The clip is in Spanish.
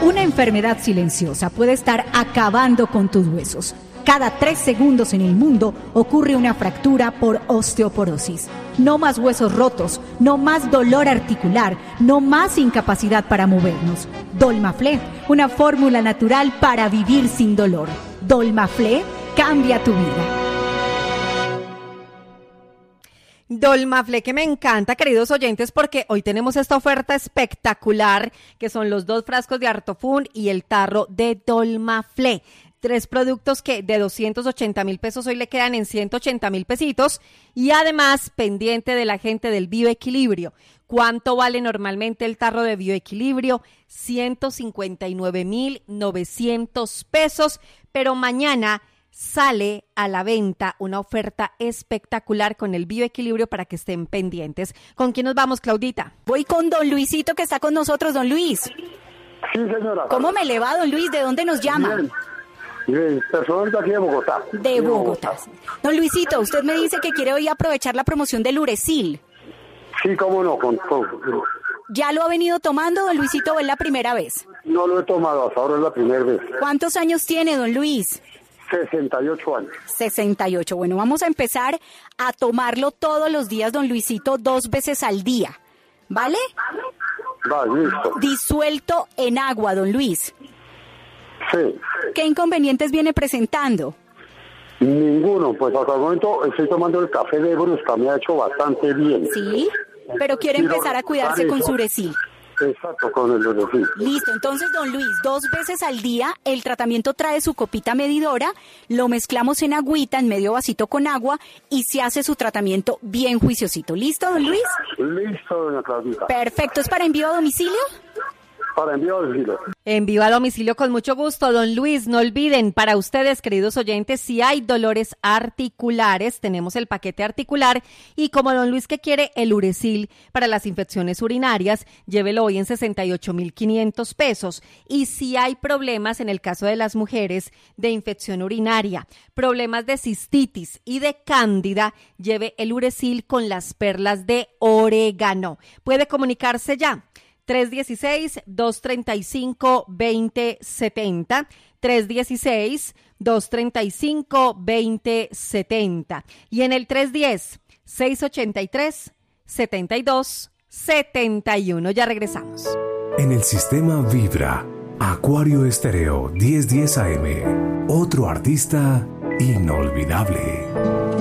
Una enfermedad silenciosa puede estar acabando con tus huesos. Cada 3 segundos en el mundo ocurre una fractura por osteoporosis. No más huesos rotos, no más dolor articular, no más incapacidad para movernos. Dolmaflé, una fórmula natural para vivir sin dolor. Dolmaflé cambia tu vida. Dolmaflé, que me encanta, queridos oyentes, porque hoy tenemos esta oferta espectacular, que son los 2 frascos de Artofun y el tarro de Dolmaflé. 3 productos que de 280,000 pesos hoy le quedan en 180,000 pesitos. Y además, pendiente de la gente del Bioequilibrio. ¿Cuánto vale normalmente el tarro de Bioequilibrio? 159,900 pesos. Pero mañana sale a la venta una oferta espectacular con el Bioequilibrio para que estén pendientes. ¿Con quién nos vamos, Claudita? Voy con don Luisito, que está con nosotros. Don Luis. Sí, señora. ¿Cómo me le va, don Luis? ¿De dónde nos llama? Bien, personal de aquí de Bogotá. De Bogotá. Don Luisito, usted me dice que quiere hoy aprovechar la promoción del Uresil. Sí, cómo no. ¿Ya lo ha venido tomando, don Luisito, o es la primera vez? No lo he tomado, hasta ahora es la primera vez. ¿Cuántos años tiene, don Luis? 68 años. 68. Bueno, vamos a empezar a tomarlo todos los días, don Luisito, 2 veces al día. ¿Vale? Vale, listo. Disuelto en agua, don Luis. Sí. ¿Qué inconvenientes viene presentando? Ninguno, pues hasta el momento estoy tomando el café de Brusca, me ha hecho bastante bien. Sí, pero quiere empezar a cuidarse con su Uresil. Exacto, con el Uresil. Listo, entonces, don Luis, 2 veces al día, el tratamiento trae su copita medidora, lo mezclamos en agüita, en medio vasito con agua, y se hace su tratamiento bien juiciosito. ¿Listo, don Luis? Listo, doña Claudita. Perfecto, ¿es para envío a domicilio? Para envío a domicilio. Envío a domicilio con mucho gusto, don Luis. No olviden, para ustedes, queridos oyentes, si hay dolores articulares, tenemos el paquete articular, y como don Luis que quiere el Uresil para las infecciones urinarias, llévelo hoy en 68,500 pesos. Y si hay problemas, en el caso de las mujeres, de infección urinaria, problemas de cistitis y de cándida, lleve el Uresil con las perlas de orégano. Puede comunicarse ya. 316-235-2070, 316-235-2070 y en el 310-683-7271. Ya regresamos. En el sistema Vibra, Acuario Estéreo 1010 AM, otro artista inolvidable.